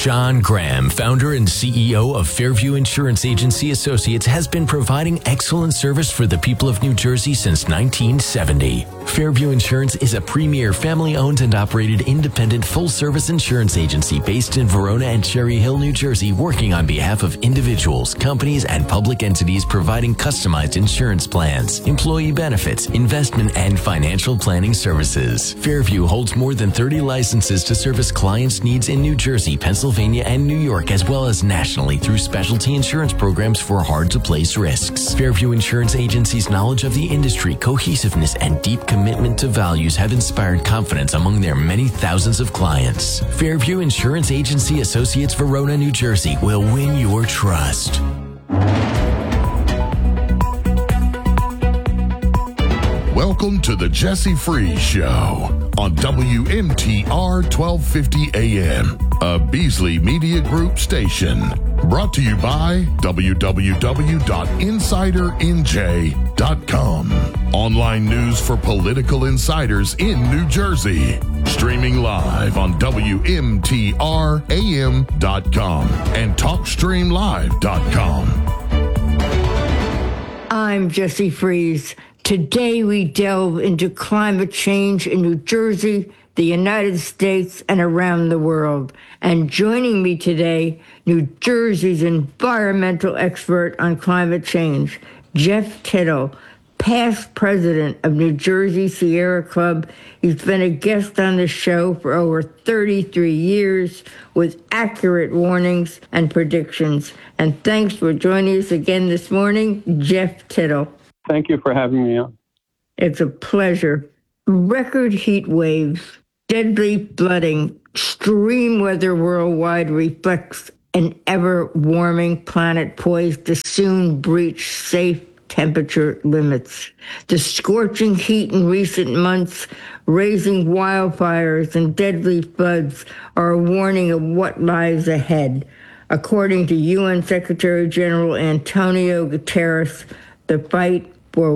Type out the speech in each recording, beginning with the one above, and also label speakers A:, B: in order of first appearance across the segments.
A: John Graham, founder and CEO of Fairview Insurance Agency Associates, has been providing excellent service for the people of New Jersey since 1970. Fairview Insurance is a premier family-owned and operated independent full-service insurance agency based in Verona and Cherry Hill, New Jersey, working on behalf of individuals, companies, and public entities providing customized insurance plans, employee benefits, investment, and financial planning services. Fairview holds more than 30 licenses to service clients' needs in New Jersey, Pennsylvania, and New York, as well as nationally through specialty insurance programs for hard-to-place risks. Fairview Insurance Agency's knowledge of the industry, cohesiveness, and deep commitment to values have inspired confidence among their many thousands of clients. Fairview Insurance Agency Associates, Verona, New Jersey will win your trust.
B: Welcome to the Jesse Freeze Show on WMTR 1250 AM, a Beasley Media Group station. Brought to you by www.insidernj.com. Online news for political insiders in New Jersey. Streaming live on WMTRAM.com and TalkStreamLive.com.
C: I'm Jesse Freeze. Today we delve into climate change in New Jersey, the United States, and around the world. And joining me today, New Jersey's environmental expert on climate change, Jeff Tittle, past president of New Jersey Sierra Club. He's been a guest on the show for over 33 years with accurate warnings and predictions. And thanks for joining us again this morning, Jeff Tittle.
D: Thank you for having me on.
C: It's a pleasure. Record heat waves, deadly flooding, extreme weather worldwide reflects an ever-warming planet poised to soon breach safe temperature limits. The scorching heat in recent months, raising wildfires and deadly floods are a warning of what lies ahead. According to UN Secretary General Antonio Guterres, the fight for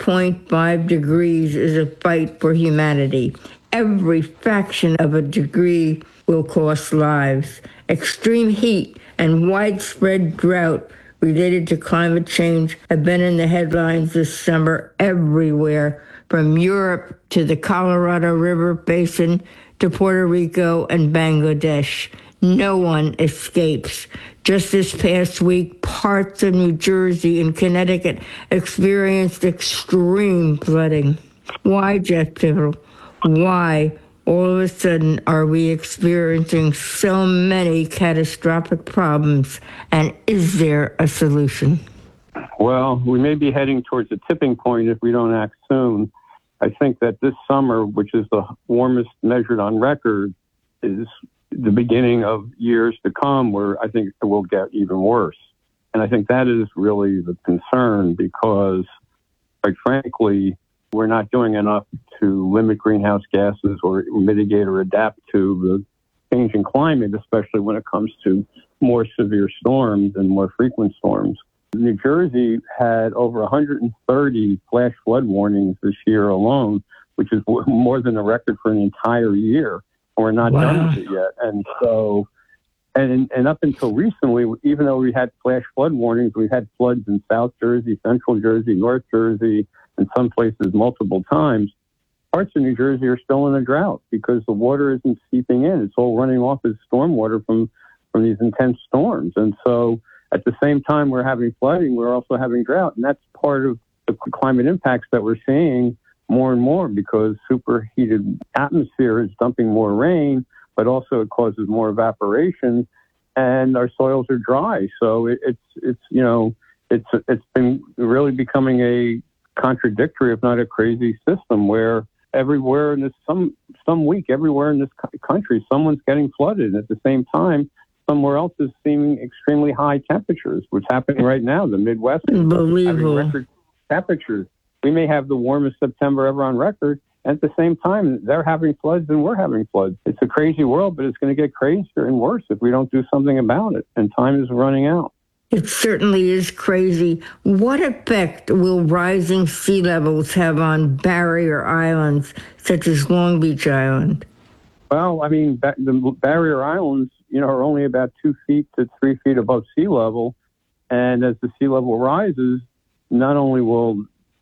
C: 1.5 degrees is a fight for humanity. Every fraction of a degree will cost lives. Extreme heat and widespread drought related to climate change have been in the headlines this summer everywhere, from Europe to the Colorado River Basin to Puerto Rico and Bangladesh. No one escapes. Just this past week, parts of New Jersey and Connecticut experienced extreme flooding. Why, Jeff Tittle? Why, all of a sudden, are we experiencing so many catastrophic problems? And is there a solution?
D: Well, we may be heading towards a tipping point if we don't act soon. I think that this summer, which is the warmest measured on record, is the beginning of years to come where I think it will get even worse. And I think that is really the concern because, quite frankly, we're not doing enough to limit greenhouse gases or mitigate or adapt to the changing climate, especially when it comes to more severe storms and more frequent storms. New Jersey had over 130 flash flood warnings this year alone, which is more than a record for an entire year. We're not done with it yet. And so, and up until recently, even though we had flash flood warnings, we had floods in South Jersey, Central Jersey, North Jersey, and some places multiple times. Parts of New Jersey are still in a drought because the water isn't seeping in. It's all running off as stormwater from these intense storms. And so at the same time we're having flooding, we're also having drought. And that's part of the climate impacts that we're seeing more and more because superheated atmosphere is dumping more rain, but also it causes more evaporation and our soils are dry. So it's been really becoming a contradictory, if not a crazy system where everywhere in this, some week, everywhere in this country, someone's getting flooded. And at the same time, somewhere else is seeing extremely high temperatures, which is happening right now. The Midwest is having record temperatures. We may have the warmest September ever on record. And at the same time, they're having floods and we're having floods. It's a crazy world, but it's going to get crazier and worse if we don't do something about it. And time is running out.
C: It certainly is crazy. What effect will rising sea levels have on barrier islands, such as Long Beach Island?
D: Well, I mean, the barrier islands, are only about 2 feet to 3 feet above sea level. And as the sea level rises, not only will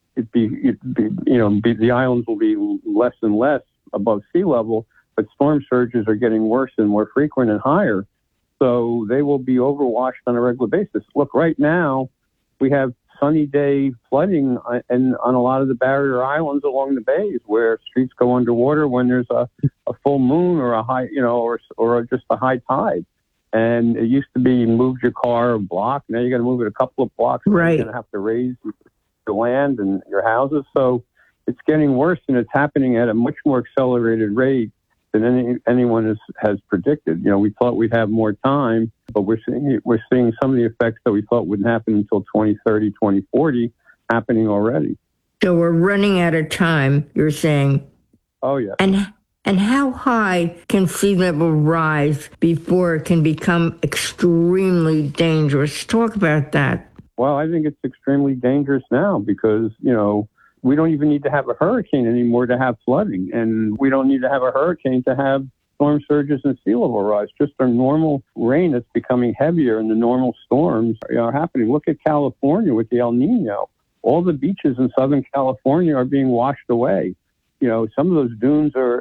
D: the islands will be less and less above sea level, but storm surges are getting worse and more frequent and higher. So they will be overwashed on a regular basis. Look, right now, we have sunny day flooding on a lot of the barrier islands along the bays where streets go underwater when there's a full moon or a high, or just a high tide. And it used to be you moved your car a block. Now you're going to move it a couple of blocks.
C: Right.
D: You're going to have to raise your land and your houses. So it's getting worse, and it's happening at a much more accelerated rate than anyone has predicted. We thought we'd have more time, but we're seeing some of the effects that we thought wouldn't happen until 2030, 2040 happening already.
C: So we're running out of time, you're saying.
D: Oh, yeah.
C: And how high can sea level rise before it can become extremely dangerous? Talk about that.
D: Well, I think it's extremely dangerous now because, we don't even need to have a hurricane anymore to have flooding. And we don't need to have a hurricane to have storm surges and sea level rise. Just our normal rain that's becoming heavier and the normal storms are happening. Look at California with the El Nino. All the beaches in Southern California are being washed away. Some of those dunes are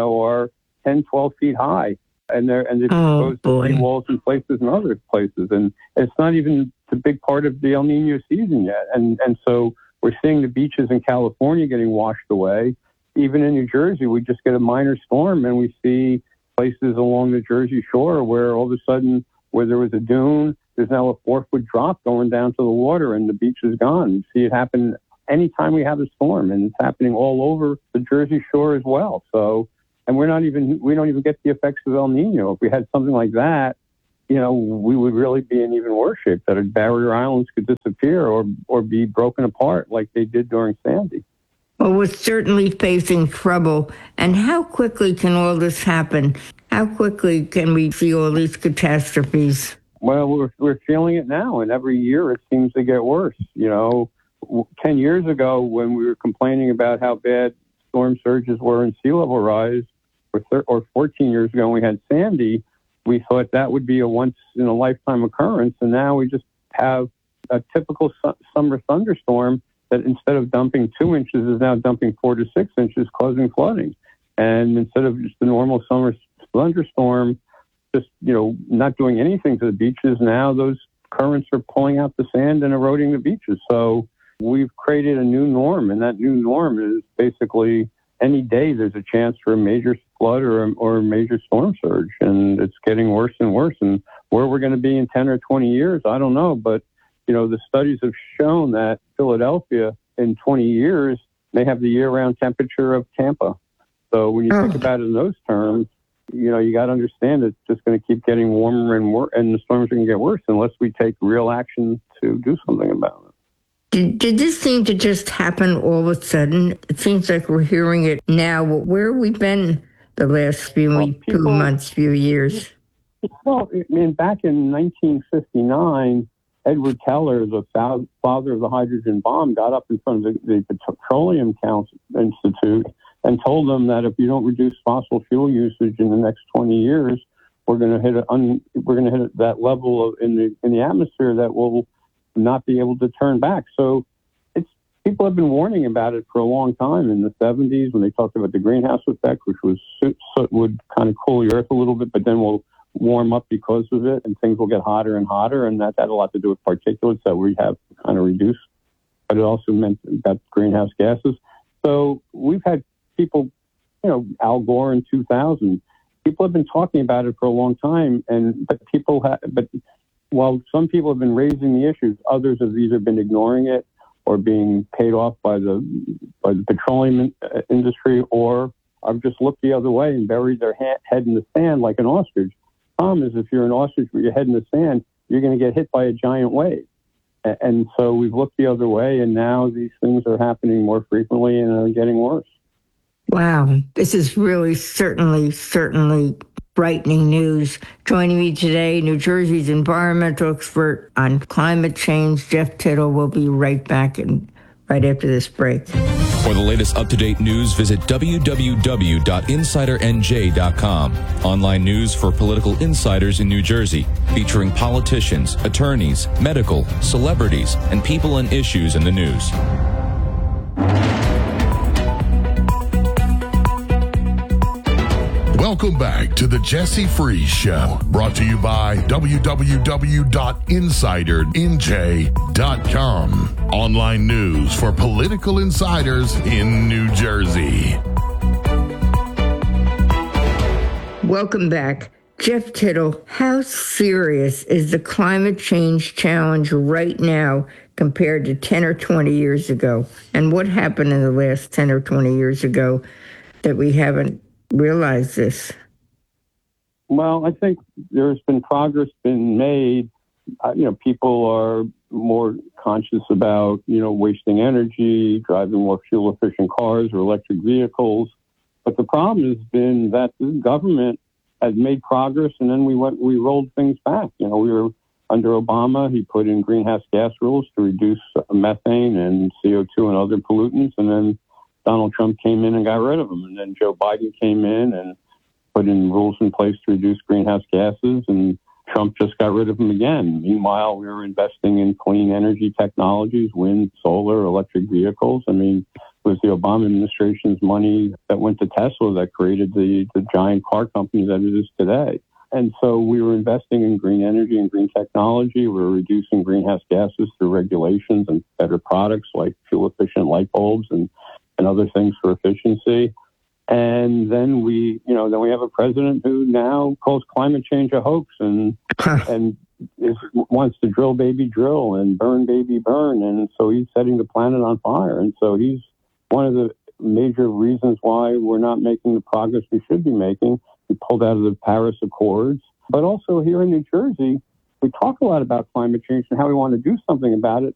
D: 10, 12 feet high. And they're exposed to sea walls in places and other places. And it's not even the big part of the El Nino season yet. And so we're seeing the beaches in California getting washed away. Even in New Jersey, we just get a minor storm and we see places along the Jersey shore where all of a sudden, where there was a dune, there's now a 4-foot drop going down to the water and the beach is gone. You see it happen anytime we have a storm, and it's happening all over the Jersey shore as well. So, and we don't even get the effects of El Nino. If we had something like that, we would really be in even worse shape, that our barrier islands could disappear or be broken apart like they did during Sandy.
C: Well, we're certainly facing trouble. And how quickly can all this happen? How quickly can we see all these catastrophes?
D: Well, we're feeling it now, and every year it seems to get worse. 10 years ago, when we were complaining about how bad storm surges were and sea level rise, or 14 years ago when we had Sandy, we thought that would be a once-in-a-lifetime occurrence, and now we just have a typical summer thunderstorm that instead of dumping 2 inches is now dumping 4 to 6 inches, causing flooding. And instead of just the normal summer thunderstorm, just not doing anything to the beaches, now those currents are pulling out the sand and eroding the beaches. So we've created a new norm, and that new norm is basically any day there's a chance for a major flood or a major storm surge, and it's getting worse and worse. And where we're going to be in 10 or 20 years, I don't know. But, the studies have shown that Philadelphia in 20 years may have the year-round temperature of Tampa. So when you think about it in those terms, you got to understand it's just going to keep getting warmer and the storms are going to get worse unless we take real action to do something about it.
C: Did this seem to just happen all of a sudden? It seems like we're hearing it now. Where have we been the last few months, few years?
D: Well, back in 1959, Edward Teller, the father of the hydrogen bomb, got up in front of the Petroleum Council Institute and told them that if you don't reduce fossil fuel usage in the next 20 years, we're going to hit that level in the atmosphere that will not be able to turn back. So people have been warning about it for a long time. In the 70s, when they talked about the greenhouse effect, which was soot would kind of cool the earth a little bit, but then will warm up because of it, and things will get hotter and hotter, and that had a lot to do with particulates that we have kind of reduced, but it also meant that greenhouse gases. So we've had people, Al Gore in 2000, people have been talking about it for a long time, but while some people have been raising the issues, others have either been ignoring it or being paid off by the petroleum industry, or have just looked the other way and buried their head in the sand like an ostrich. The problem is, if you're an ostrich with your head in the sand, you're going to get hit by a giant wave. And so we've looked the other way, and now these things are happening more frequently and are getting worse.
C: Wow, this is really certainly frightening news. Joining me today, New Jersey's environmental expert on climate change, Jeff Tittle. We'll be right back in right after this break.
E: For the latest up-to-date news, visit www.insidernj.com. Online news for political insiders in New Jersey, featuring politicians, attorneys, medical, celebrities, and people and issues in the news.
B: Welcome back to the Jesse Freeze Show, brought to you by www.insidernj.com. Online news for political insiders in New Jersey.
C: Welcome back. Jeff Tittle, how serious is the climate change challenge right now compared to 10 or 20 years ago? And what happened in the last 10 or 20 years ago that we haven't realized this?
D: Well, I think there's been progress been made. People are more conscious about, wasting energy, driving more fuel-efficient cars or electric vehicles. But the problem has been that the government has made progress, and then we rolled things back. We were under Obama. He put in greenhouse gas rules to reduce methane and CO2 and other pollutants, and then Donald Trump came in and got rid of them. And then Joe Biden came in and put in rules in place to reduce greenhouse gases, and Trump just got rid of them again. Meanwhile, we were investing in clean energy technologies, wind, solar, electric vehicles. I mean, it was the Obama administration's money that went to Tesla that created the giant car company that it is today. And so we were investing in green energy and green technology. We were reducing greenhouse gases through regulations and better products like fuel-efficient light bulbs and other things for efficiency. And then we have a president who now calls climate change a hoax and wants to drill baby drill and burn baby burn. And so he's setting the planet on fire. And so he's one of the major reasons why we're not making the progress we should be making. We pulled out of the Paris Accords. But also here in New Jersey, we talk a lot about climate change and how we want to do something about it.